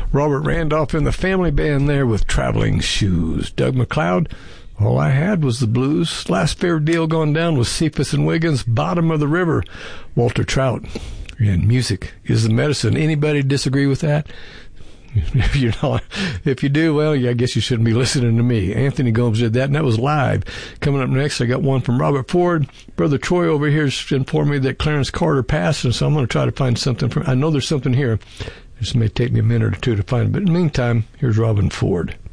Robert Randolph and the Family Band there with Traveling Shoes. Doug McLeod, All I Had Was the Blues. Last Fair Deal Gone Down with Cephas and Wiggins. Bottom of the River, Walter Trout. And Music is the Medicine. Anybody disagree with that? If you do, well, I guess you shouldn't be listening to me. Anthony Gomes did that, and that was live. Coming up next, I got one from Robert Ford. Brother Troy over here has informed me that Clarence Carter passed, and so I'm going to try to find something. I know there's something here. This may take me a minute or two to find, but in the meantime, here's Robin Ford.